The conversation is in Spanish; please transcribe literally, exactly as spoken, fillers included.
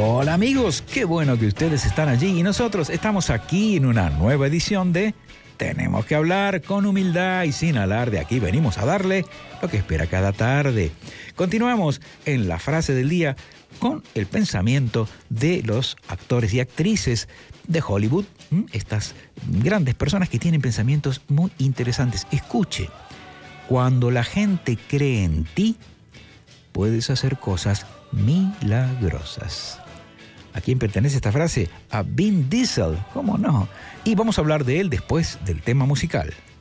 Hola amigos, qué bueno que ustedes están allí y nosotros estamos aquí en una nueva edición de Tenemos que hablar con humildad y sin alarde. Aquí venimos a darle lo que espera cada tarde. Continuamos en la frase del día con el pensamiento de los actores y actrices de Hollywood. Estas grandes personas que tienen pensamientos muy interesantes. Escuche, cuando la gente cree en ti, puedes hacer cosas milagrosas. ¿A quién pertenece esta frase? A Vin Diesel, ¿cómo no? Y vamos a hablar de él después del tema musical.